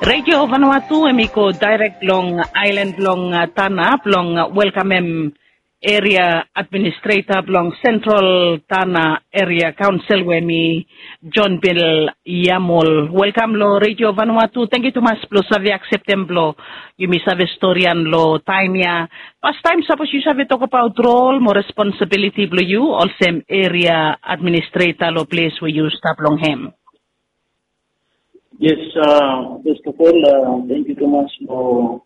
Radio Vanuatu emiko direct long island long Tana long welcome area administrator long central Tana area council wemi John Bill Yamol. Welcome lo Radio Vanuatu. Thank you too much lo savi acceptem lo yumi save historian lo tanya. Past time suppose you save talk about role more responsibility lo you also area administrator lo place where you stop long him. Yes, first of all, thank you so much for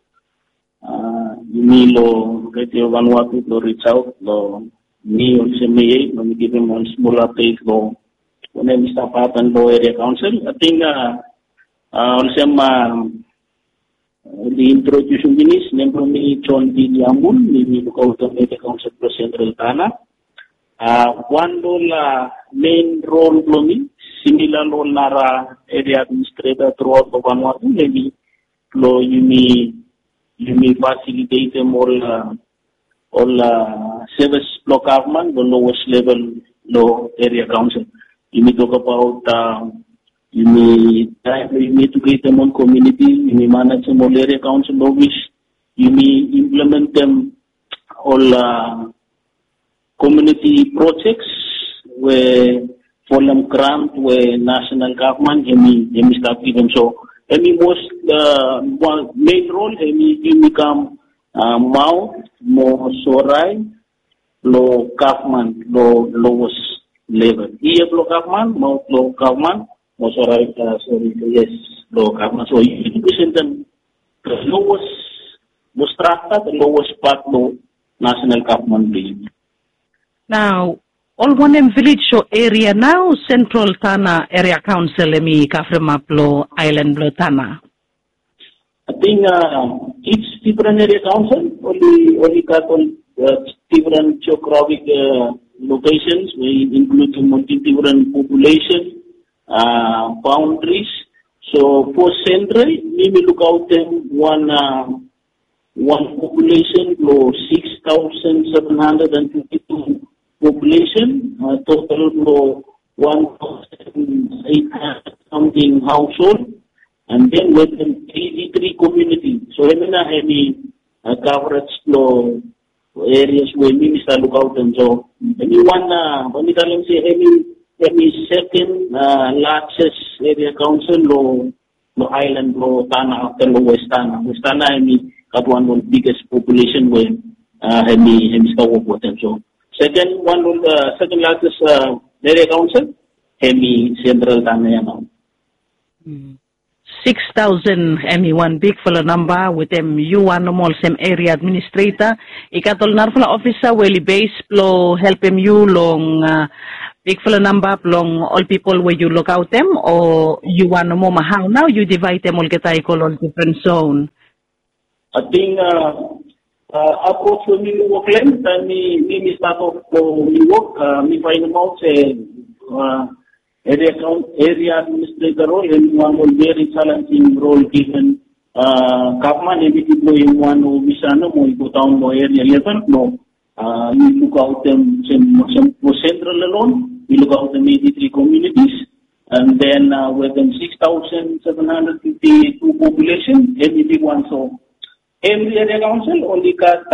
lo Radio Vanuatu to reach out lo me also me give him one small update lo when I start up and lo area council. I think also the introduction finish member me John D. Yamul me look out of area council for Central Tana. One main role lo me similar lo nara area administrator throughout the Vanuatu, maybe lo yumi facilitate them all service block government, the lowest level low area council. You may talk about you may to create them on community, you may manage them all area council office, you may implement them all community projects where for them grant where national government hemi start giving so most main role hemi become mouth more sorai low government lowest level here low government mouth low government more sorai yes low government so you represent them the lowest strata the lowest part low national government. Now all one village show area now Central Tana area council emi Kafremaplo Island Blo Tana. I think each different area council only got different geographic locations, we include multi-different population boundaries. So for Central, we will look out them one population for 6,752 population, total for 1,800 something household, and then within 83 communities. So any coverage flow areas where we start look out and so anyone when we say any second largest area council lo island lo Tana after lo West Tana. West Tana got one of the biggest population where hemi start work with them. So second largest area council, hemi Central Tana now. 6,000 one big full number with them one normal same area administrator. Ikatol narfula officer will base blow help him you long big full number long all people where you look out them or you want no more how now you divide them all get all different zone. I think approach for me work length and me start off for me work me find them out area administrator role and one will very challenging role given government every people in one visana mo go down no area level no you look out them for central alone you look out the 83 communities and then with them 6,752 population every big one so every area council only got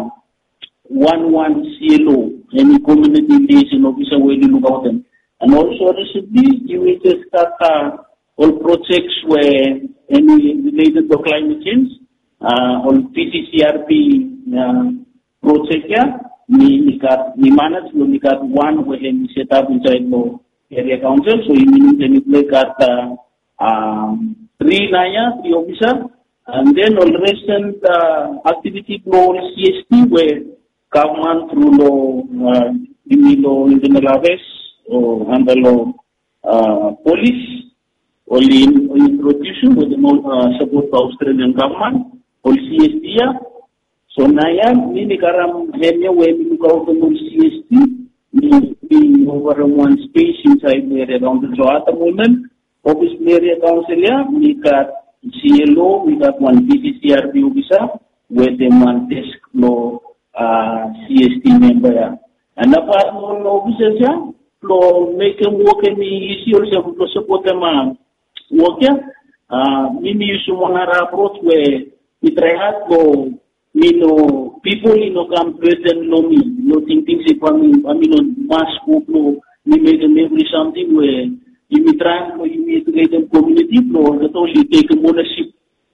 one CLO any community liaison officer where you look out them. And also recently, you will just start all projects where any related to climate change, all PCCRP project here, we manage, we got one where we set up inside the area council, so you mean we got three officer, and then all recent activity for CST where government through law, internal affairs, under law police only introduction with the support of Australian government or CST. So now we karam area where we look out the CST we over one space inside the area council. So at the moment office area council we got CLO, we got one PCCRP officer where the one desk law CST member and apart from officers make them work and easy also support them work Mimi Yusumonara approach where we try hard to, people, come present, me, think things if mass group, we make them every something where you try to integrate them community, that only take ownership,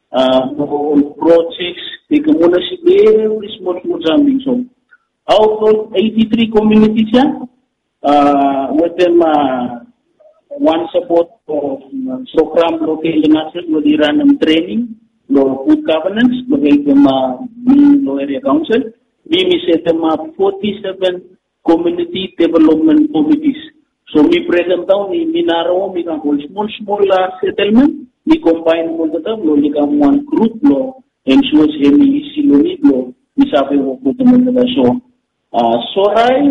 projects, take ownership every small something. So, out of 83 communities, with them, one support of program local national where they run training, good governance, to help them area council. We set them up 47 community development committees. So we present down in Minaro, we can hold small settlement, we combine all the time, we become one group law, ensures any issue law, we have a put them under the show. Sorai,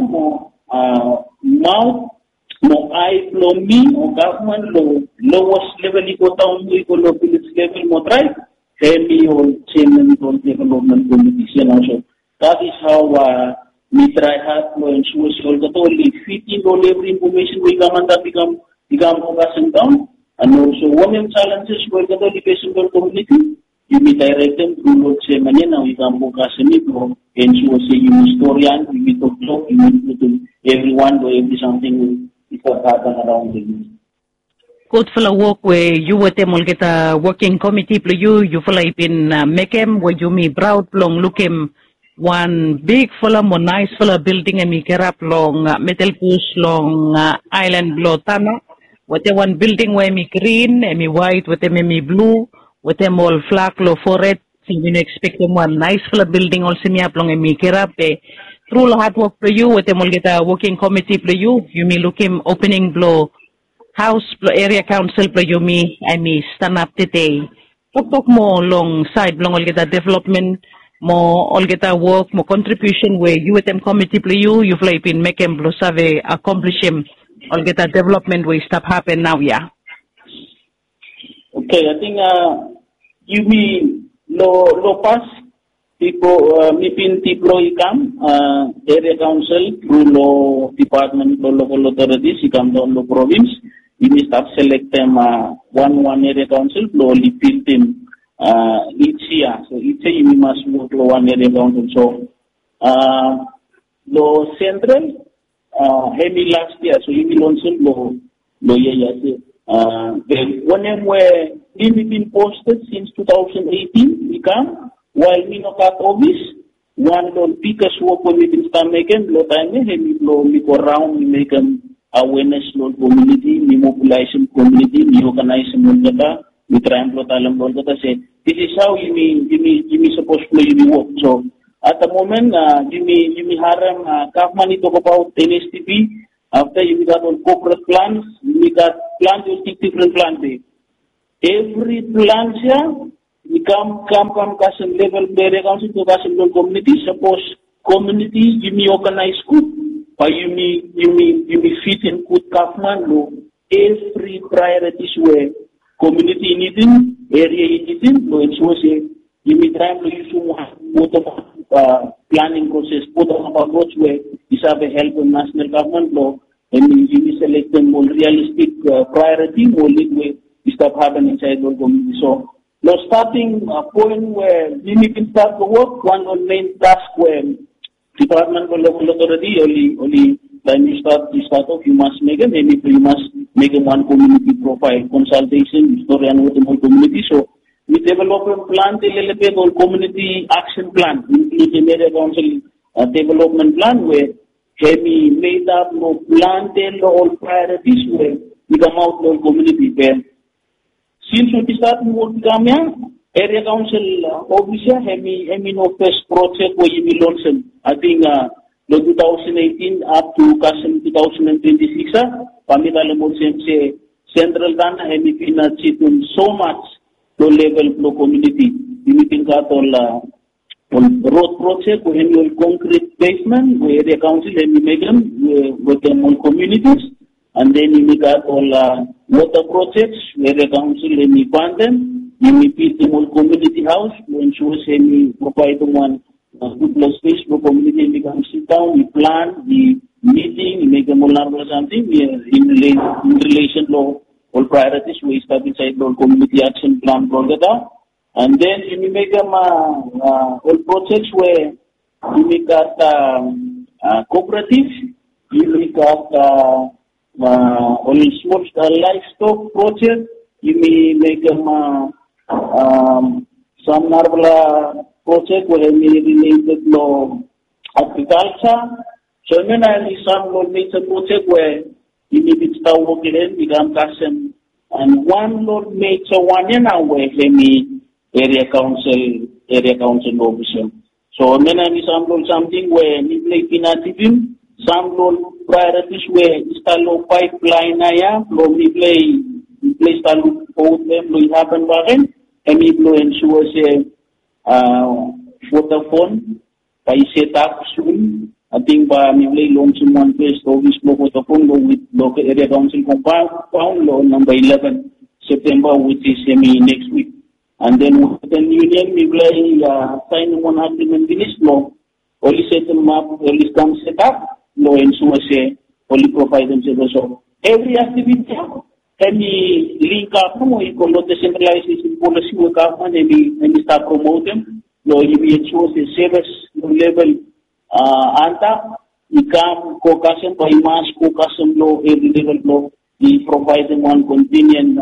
mouth, no I flow me or government law, lowest level eco town, eco village level, more right, heavy or chairman on development committees. So that is how we try hard to ensure so that only fitting all every information we come and that become focusing down. And also one of the challenges for the education community, you may direct them through what say now we can focus on it or ensure say you historian, you may talk you may to everyone or every something it will happen around the youth. Good for the work where you were them get a working committee for you feel like in Mekem where you me proud long look him one big full of nice full of building and me kerap long metal push long island blow tana. What one building where me green and me white with them me blue with them all flag low for it. So you expect them one nice full of building also me up long and me kerap through hard work for you with them all get a working committee for you may look him opening blow house area council for you me I me stand up today. Talk more long side long all get a development more all get a work more contribution where you with them committee for you fly in make them blow survey accomplish him all get a development where stuff happen now Okay, I think you mean low pass people mipin tiplo ikam area council through law department local authorities ikam down the province you may start select them one area council slowly build them each year. So each year you must move to one area council. So law central heavy last year, so you will also law yes. When where we been posted since 2018 become while we not at office one don't pick us work when we been start making low time heavy blow we go around we make awareness low community, we mobilization community, we organize we try and say this is how you may supposed to work. So at the moment you may haram government talk about NSTP after you got on corporate plans, we got plans with different plans. Every plan here we come custom level area council to custom community, suppose community you may organize good. But you may fit in good government law. Every priorities where community needing, area needing, so it's what you may try to use planning process, put on approach where you have a help in national government law, and you may select them more realistic priority, more lead way you stop happening inside the community. So the starting point where we can start the work, one of the main task where department of local authority only when you start off you must make a maybe you must make a one community profile consultation historian with the whole community. So we develop a plan develop all community action plan including area council development plan where we made up no plan tell all priorities where we come out all community where since we start more come area council officer hemi no first project where you will launch I think the 2018 up to 2026 pamitalam say central dana hemi pina chitun so much to level flow community you think at all on road project where hemi concrete basement where area council hemi make them with them all communities and then you got all water projects where area council hemi fund them. You may build the whole community house to ensure we provide one good space for community. We can sit down, we plan the meeting, we make a more something in relation to all priorities we establish all community action plan project. And then you make them all projects where you make that cooperative, you make that only small livestock project, you may make them some Narbala project where they related to agriculture. So I mean, some major project where you need to start working in, become custom, and one major one in our way, area council officer. So many something where we play pinatibim, some priorities where install pipeline we play install both them we happen back and we blow ensure say photophone by set up soon. I think by we play launch in one place so we slow photophone with local area council compound law number 11 September, which is next week. And then within union, we play sign one agreement in this law. Only set them up, only come set up, law and so say, only provide them service. So every activity, any link up, we call it decentralization policy, we government, and we start promote them. Law, you ensure the service level, anta, we come co-custom, by mass co-custom law, every level law, we provide them one convenient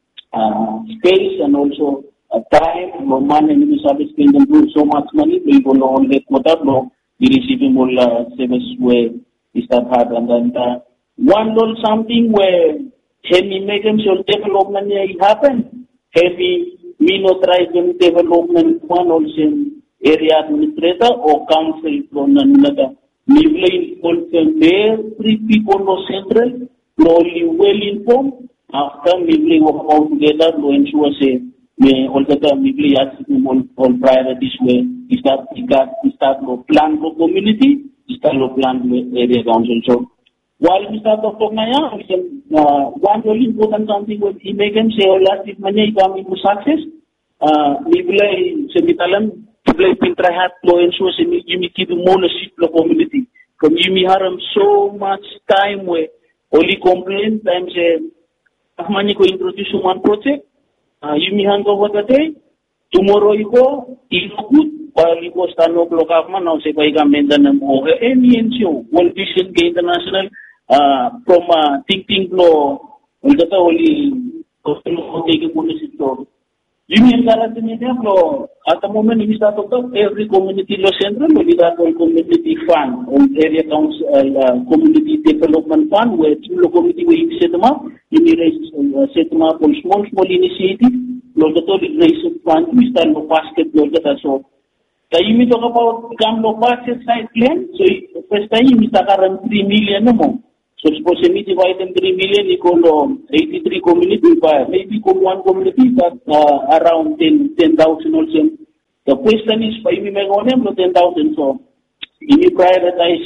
space and also time, no money, and we spend them so much money, we will only put up law, we receive all service where we start hard. And then one little something where heavy make them so development happen, heavy me not try them development one also area administrator or council from another. We will inform there, 3 people no central, only well informed. After we will work all together to ensure say may all the time we play all priorities where we start to plan for community, we start to plan with area council. So while we start to talk now, we can one really important something when he make them say all that if money come into success, we play semitalan play pintra hat to ensure say you keep ownership of community. Because you have so much time where only complain time say money ko introduce one project. You may hand over the day. Tomorrow you go, good. While you go stand up local man, now say by government or any NGO, World Vision International, from thinking law, we got only take a policy. You mean that at the moment we start to every community law central, we got a community fund, or area council, community development fund, where two community we set them up. You set them up on small initiative. Local raise fund, we start no basket, so. You may talk about become no basket side plan. So first time we start around 3 million no more. So suppose we divide them 3 million equal 83 community, but maybe one community that around 10,000 also. The question is why we make on them 10,000. So we prioritize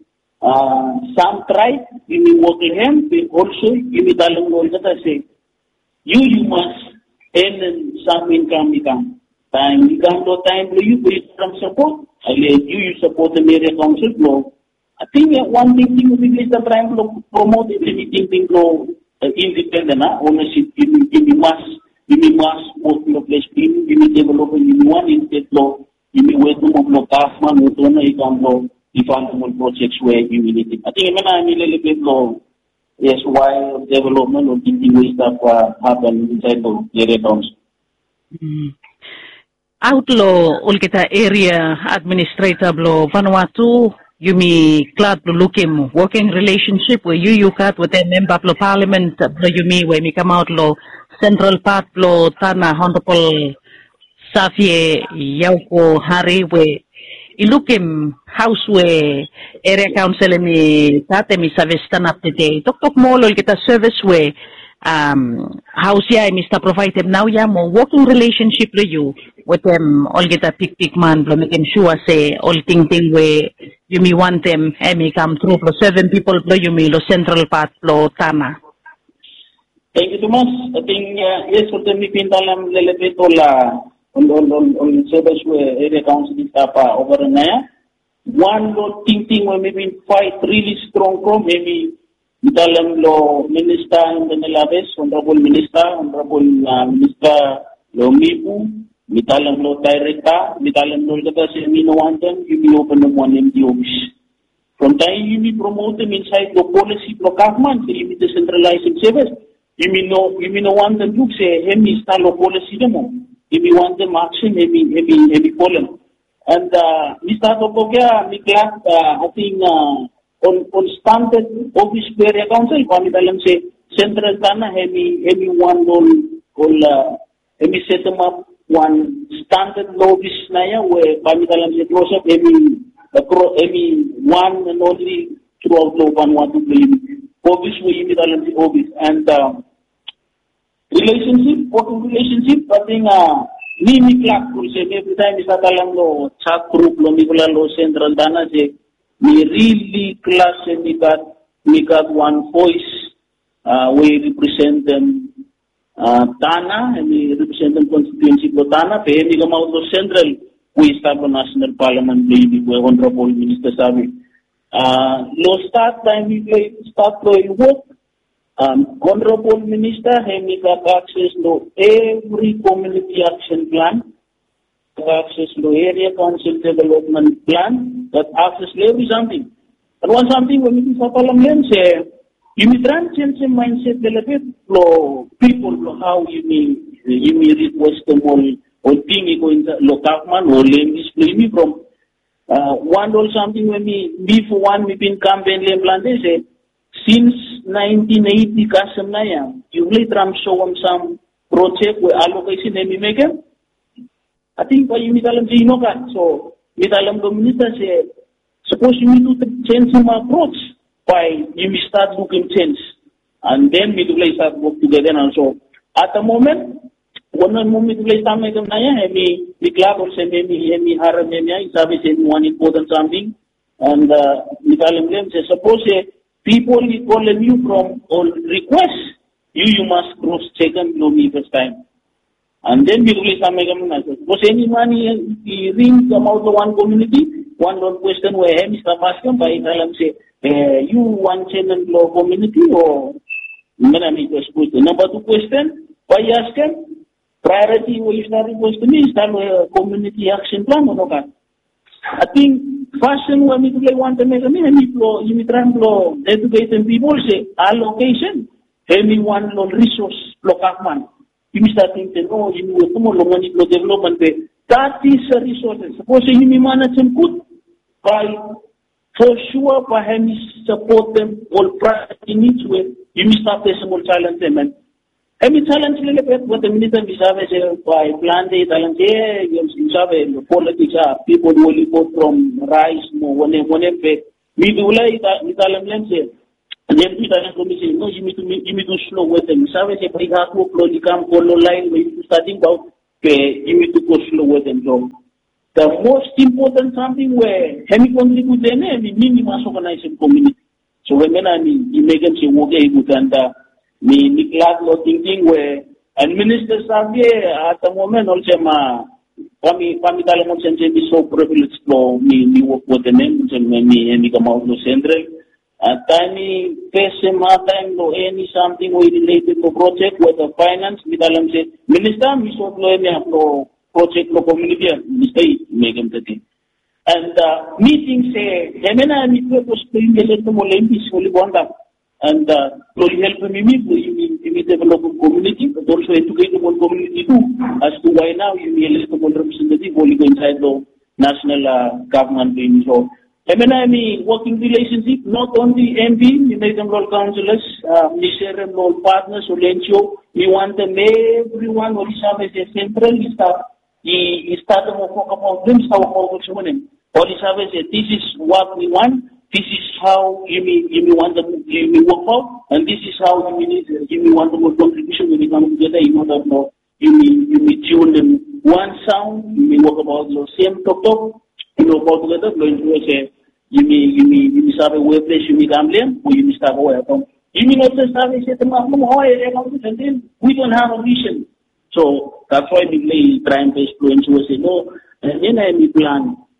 some tribe, we work with them, also we tell them all that I say, you must earn some income. Time become no time you from support. I let you support the area council flow. I think one thing we is the trying to promote anything independent ownership. Give me mass work in the place. Give me development. Give me one instead law. Give me way to move government. We don't know if I'm law. If I'm projects where you need it. I think I'm a little bit low. Yes, why development or thinking ways that happen inside the area council. Outlaw ulkita area administrator blo Vanuatu yumi klad blo lukim working relationship where you cut with a member blo parliament blo yumi where mi come out lo central part blo tana honorable Safie Yauko Hari where ilukim house where area council mi tate mi service stand up today tok mo lo kita service where house ya Mr. provide them now ya mo working relationship lo you with them all get a pick man lo making sure say all thing where you me want them me come through lo 7 people lo you me lo central part lo tana. Thank you so much. I think yes for them mi pindalam lelebet on service where area council staff over na one lo thing where maybe fight really strong from maybe Mitalam lo Minister in the Nelaves, Honorable Minister, Honorable Minister lo Mipu, Mitalam lo Director, Mitalam lo Gata Semino Wantan, you will open them one in the office. From time you will promote them inside the policy for government, you will decentralize service. You may know one them look say, Hemi style of policy demo. If you want them action, heavy column. And Mr. Topokia, I think on standard office area council, Pamitalam say Central Tana heavy one all heavy set them up one standard office naya where Pamitalam say close up heavy one and only throughout the one to play office we Pamitalam say office and working relationship, I think Mimi Clark will say every time Mr. Talamlo, chat group, lo Central Dana say, we really class and we got one voice, we represent them Tana, and we represent them constituency for Tana, we come out of Central, we start the National Parliament, we Honorable Minister Savi. Low start time, we start playing work. Honorable Minister, he got access to every community action plan, access to area council development plan, that access to every something. And one something when we talk about say, you may change the mindset a little bit for people how you may request them all or thing going to local man or lame display from one or something when before one we been campaign lame say. Since 1980, Kasam Naya, you later show them some project where allocation they make them. I think why you need them to so Mitalam the minister say, suppose you need to change some approach by you start looking change and then we do start work together and so at the moment one moment we start making Naya, the club also maybe Haram is obviously one important something and Mitalam them say suppose people will call you from all requests. You must cross check and know me first time. And then we release some mechanism. Because any money rings come out of one community, one question where Mr. Pascal by Italian say, you one channel law community or number two question, by asking priority where you start requesting me, start a community action plan or not. I think fashion when we want to make a you try to educate people say allocation, one resource block man. You start thinking, no, you need to money for development. That is a resource. Suppose you manage them good by for sure by him support them all priority needs where you start the small challenge them and challenge little bit what the minister is by plan day challenge you politics people will go from rice whenever we do like that and then no you need to slow with them service if we have to come line we starting out you need to go slow with them so the most important something where hemi contribute then minimum organization community so when you make them say okay good and me class lo thinking where and minister Xavier at the moment also kami talagang sense be so privileged to me work with the members and me come out no central at time time no any something related to project with the finance me talam say minister me so lo project lo community minister make them thing and meeting say hemena mi purpose to ingele to mo lembi soli bonda and will help me develop a community, but also educate the whole community too, as to why now you may elect a representative only inside the national government. So, working relationship, not only MB, we make them all councillors, we share them all partners, so we want them everyone, who is a central staff, he started to talk about them, how this is what we want. This is how you may want to work out, and this is how you may want to make contribution when you come together. You know you may tune them one sound. You may work about the same talk. You know about together. You may have a way place. You may gamble, or you may start away from. You may not just have a set and then we don't have a vision. So that's why we try and influence. We say no, and then I plan.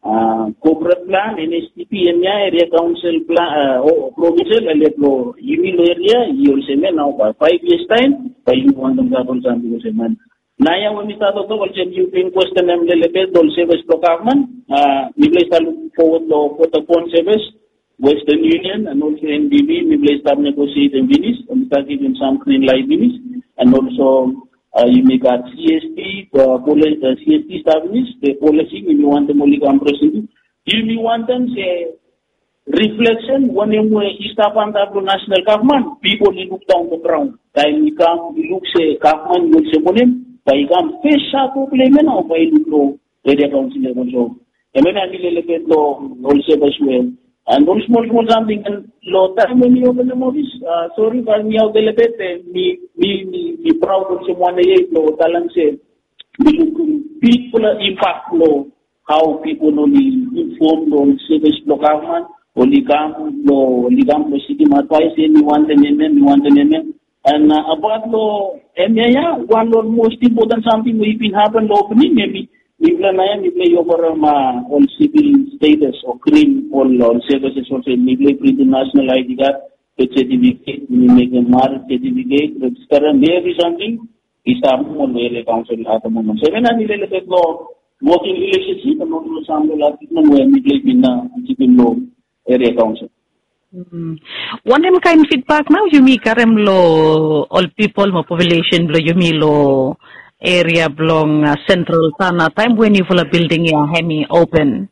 corporate plan, NSTP, area council plan, provincial, Yumi area, you'll say now by 5 years time, by you want them to man. Naya, when we start to go, you can question them, the service to government, we place forward the phone service, Western Union, and also NDB, we place start negotiating Venice, and start giving some green light Venice, and also you make a CST, CST establish the policy, if you want them only come proceeding. If you want them, say, reflection, when you step on the national government, people look down the ground. Time we come, we look, say, government, will say, by come, fish up, problem, or by look, area council level. And when I will look at law, also as well. And those small something and low time when you open the movies, sorry, but me out the lebete, me proud of someone low talent say, people impact law, how people only inform on service law government, only come proceeding advice, and you want the name, and about law, and one of most important something we've been happening opening, maybe. We play over all civil status or green all services also. We play print national ID card, certificate, we make a mark certificate, register, and every something is on the council at the moment. So when I need a little bit more working relationship and also some when we play in the law area council. One kind feedback now, you mean Karem law, all people, more population, you mean law. Area belong central Tana time when you full building your hemi open.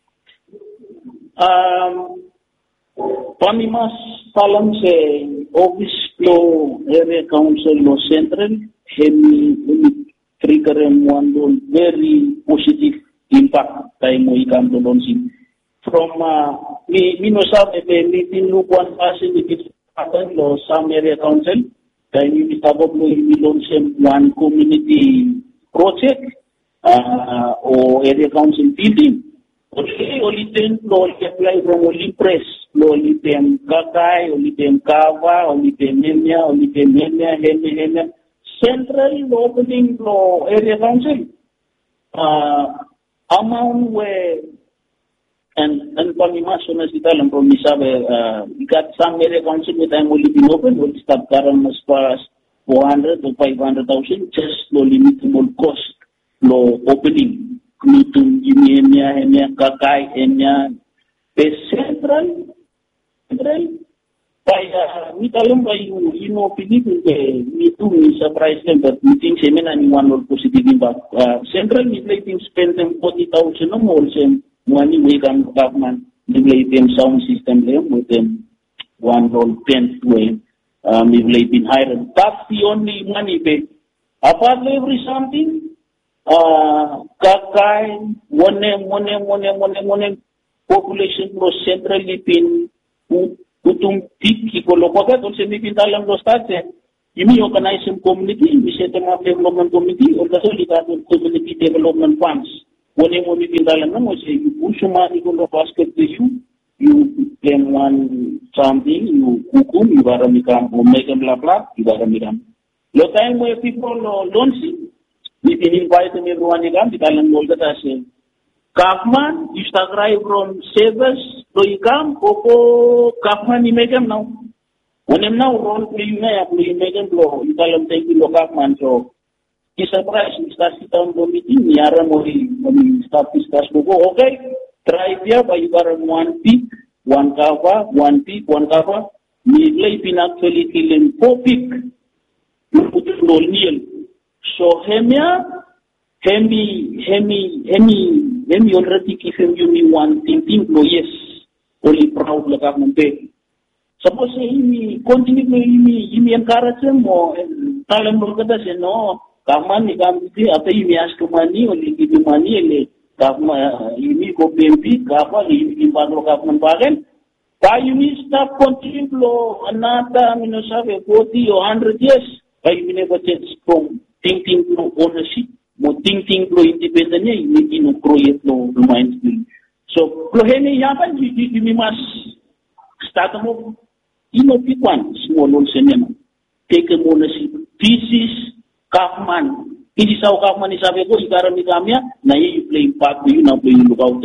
Panimas Talam say office flow area council no central hemi trigger and one very positive impact time we come to launching. From me no sab meeting look one person if it's happened or some area council. Then you start up we launch one community project or area council building. Okay, only them apply from only press, only them Kakai, only them Kava, only them Hemia, central opening for area council. Amount where and Pamimason as Italian from Misabe, we got some area council with time only been open, will start current as far as 400 or 500,000, just low limitable cost, low opening. Mitum, Hemia, Kakai, Hemia, the central, by Mitalam by you know, me too, me surprise them, but we think semen and one or positive impact. Central, we play them spend them 40,000 or more, money we can government, we play them sound system them with them 1 or 10 way, we play them higher. That's the only money paid. Apart every something, Kakai, one population was centrally been Utung Tiki Kolokoga, also maybe Talam was started. You may organize some community, we set them up development committee, or the solid community development funds. When you want to Talam, say you push money on the basket to you claim one something, you hukum, you are a mikam, or make them blah blah, you are a mikam. The time where people don't see, we can invite them everyone to come, the Talam will get us in. Kaufman, you start right from service, so you come, Kaufman, you make them now. When I'm now role play, you make them blow, you tell them take you Kaufman, so he's surprised, you start sit down the meeting, when you start discuss, go, okay, try here, but you got one peak, one cover, me play pin actually killing 4 peak, you put it no kneel. So, Hemi already give him you one thing, yes, only proud the government pay. Suppose he continue to encourage him or tell him no, government can be after you ask money, only give you money, and government, you go PMP, government, you government bargain. Why you need stop continue to another, 40 or 100 years, why you never change from thinking to ownership. Mo thinking pro independentnya ini no proyek no lumayan skill. So prohemi yapan you must start mo pikwan small semen. Take a ownership. This is Kaufman. Ini sao Kaufman isabi ko ikara mi kamya na you play part you na play look out them.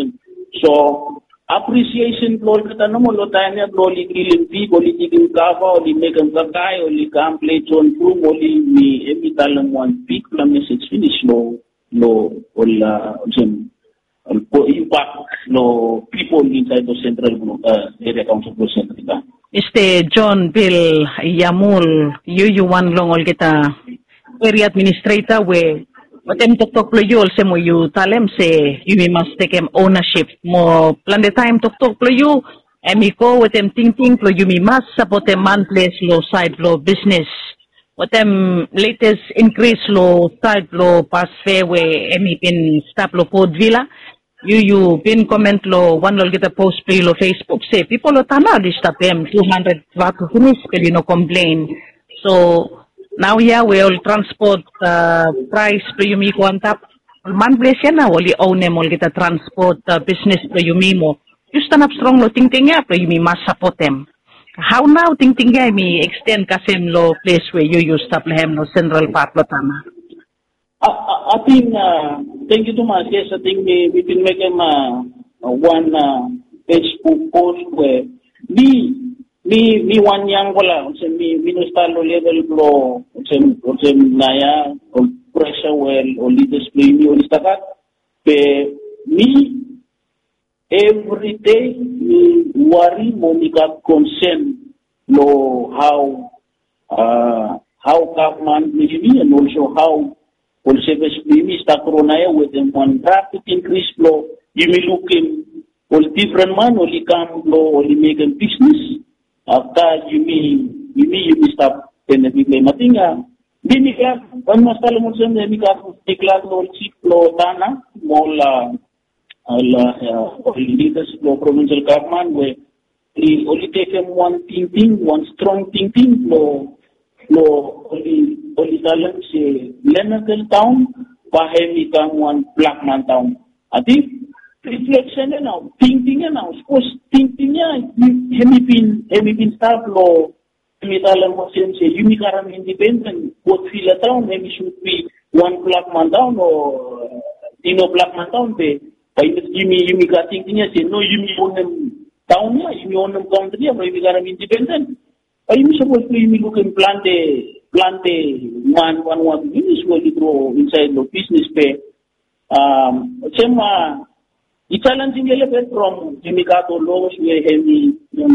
So appreciation lol kata no mo lotanya loli grilling pig oli chicken kava oli megan kakai oli gamble John Plum oli mi emitalang one pig la message finish lo ola gem impact lo people inside the central area council central. Este John Bill Yamul yuwan long ol kita area administrator we watem tok lo yul se mo yu talem se you must take ownership mo plan the time tok lo yu emiko watem ting lo you must support a man place lo side lo business watem latest increase lo side lo pass fairway emi pin stop lo Port Villa you pin comment lo one lo kita post play lo Facebook say people lo tana di stop 200 watt finish pero no complain so now we all transport price to yumi ko antap man place yan na wali own mo kita transport business to yumi mo just tanap strong lo ting ya to yumi mas support them how now ting ya mi extend kasem lo place where you stop lehem no central park lo tama. I think thank you too much. Yes, I think we can make him one Facebook post where me one young wala mi stalo level blo naya or pressure well or display me on stakat pe me every day me worry monica concern lo how government me and also how also me sta corona with them one rapid increase flow you may look in all different man only come lo only make a business after you stop benefit le matinga bini ka on mastalo mo sem mi ka tiklag no chip lo dana mola ala leaders lo provincial government we only take them one strong thing lo only talent se Lenakel town bahemi kam one black man town ati reflection now thinking now suppose thinking ya hemi pin staff lo mitalang mo sense yumi karam independent both fila town maybe should be one black man town or dino black man town pe yumi ka thinking ya say no yumi onem town ya yumi onem country ya maybe karam independent yumi suppose to yumi look and plante one business will grow inside the business pe sema challenging level from Jimikato laws where heavy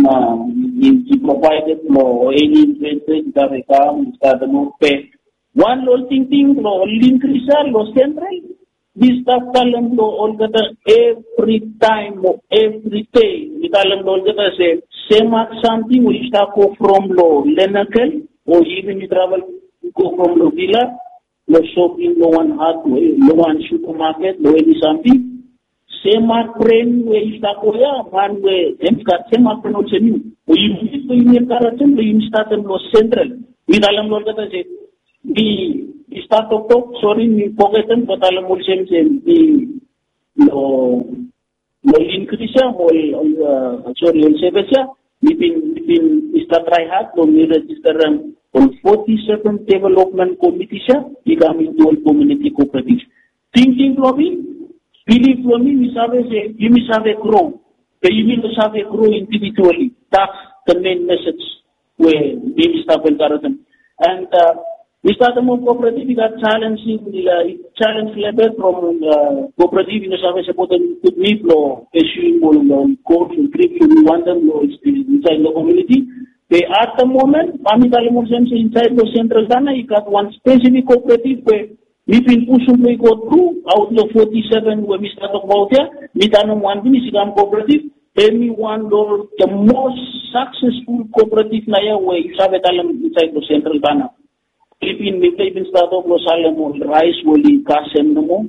provided law any invented that come start the pay one law thinking law increase law central this stuff talent law all that every time every day we talent all that say same something we start go from law Lenakel or even you travel go from the villa law shopping law one hardware law one supermarket law any something sema friend we sta koya man we emka sema friend o chemi o yimi karatem le yimi statem lo central we dalam lo kata se di start tok sorry mi pogetem batalam mo sem di lo increase mo sorry on sebesa mi pin start try hard lo mi register on 47 development committee sha ikami to community cooperative thinking lobby believe me, you must have a grow. But you must have a grow individually. That's the main message where we start encouraging. And we start a more cooperative, we got challenge level from cooperative in the service about the need law, issuing code and curriculum, we want them inside the community. They at the moment, Mami Talimursems inside the central Ghana, you got one specific cooperative where we've been pushing we go through out of 47 when we start about here. We done one Michigan cooperative. Anyone the most successful cooperative now where you have a talent inside the central Ghana. We've been start off Los Alamos rice will kasem no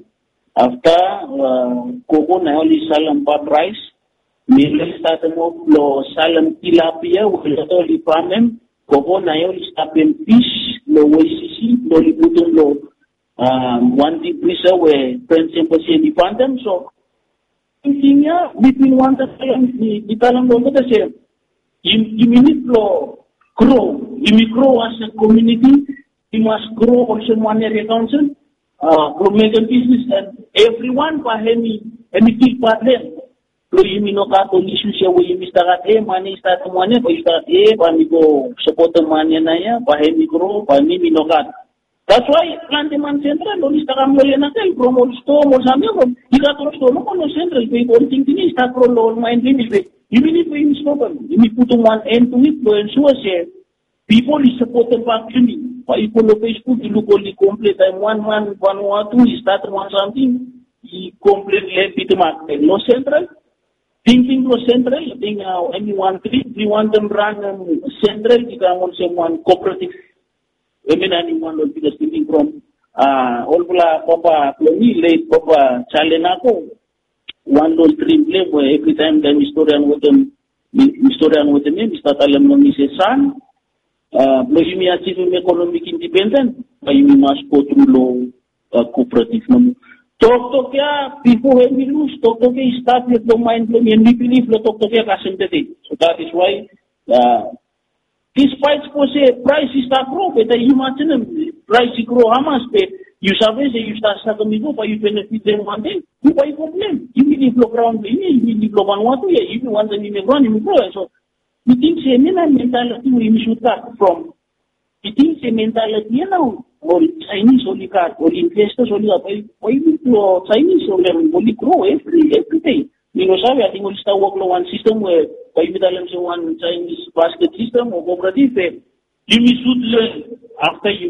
after cocoa now only salam pot rice. We start off Los Salam tilapia will only farm cocoa now only start fish low OCC no libuton low. One big pressure where friends embassy independent. So, thinking between one the talent of the same. You need to grow. You may grow as a community. You must grow also one area council. Grow make a business and everyone for any big part there. lo yumi no kato isu siya wo yumi stakat mani start mane pa start pa miko support mane na ya pa he mikro pa ni minokat. That's why Planteman Central lo istakam lo yenakel promo sto mo samyo ko ikato sto no no central pe ko tingtini sta pro lo main dinis pe yumi ni pe instapan yumi putong one end to it lo ensure siya people is supported back to me pa ipolo Facebook iluko li complete time one two start one something i complete le pitmak no central thinking lo central ting anyone we want them run central kita mon someone cooperative anyone will be thinking from all papa plani late papa chalenako one those dream play where every time the historian with them start alam ng son you achieve economic independence but you must go through law cooperative Tok ya people when we lose tok ya start with the mind blowing and we believe lo tok ya kasentete. So that is why despite say price is not grow but you imagine price grow how much but you savage you start go but you benefit them one day you buy problem you believe lo ground you believe lo one what ya you want them in ground you grow so you think say mentality we should start from you think say mentality now or Chinese only car, or investors only up. Why will Chinese only grow every day? You know, I think we'll start working on one system where by one Chinese basket system or cooperative. You should learn after you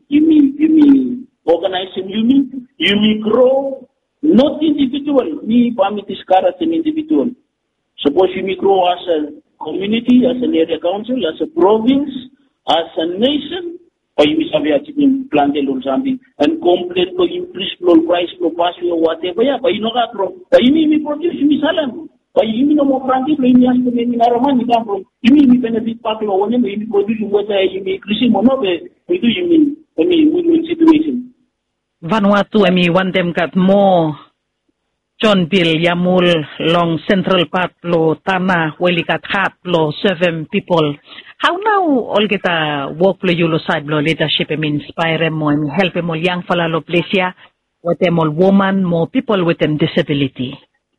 mean organizing, you mean grow, not individual. Me, permit is as an individual. Suppose you may grow as a community, as an area council, as a province, as a nation. You may have planted on something and complete to increase flow price, flow pass or whatever. But you know that you may produce me salam. But you know more practice, you may have to make Naraman come from. You may benefit part of one, you may produce whether you may increase or not. We do you mean win-win situation. Vanuatu, want them got more. John Bill Yamul long central part lo Tana welikat hat lo 7 people. How now all get a work lo yulo side lo leadership inspire mo help mo young fala lo plesia with them all woman more people with them disability.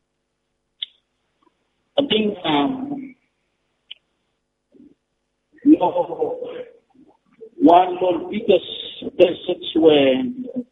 I think one of the biggest assets where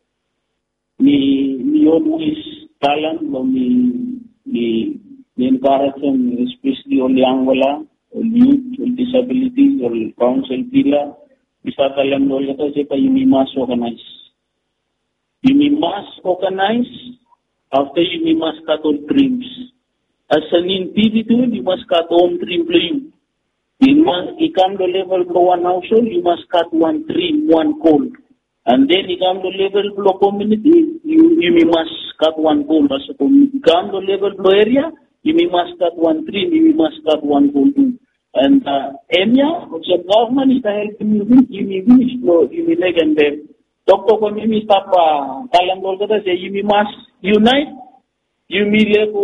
me always talent lo me encourage them, especially on the Angola, or youth, or disability, or council pila, bisa talent lo leto sepa you must organize. You must organize after you must cut all dreams. As an individual, you must cut all dream playing. You come to level for one household, you must cut one dream, one goal. And then you come to level for community, you must cut one goal as a community. You come to level for area, you must cut one dream, you must cut one goal too. And EMEA, which is government, is helping you make and them. Doctor community stop, you must unite, you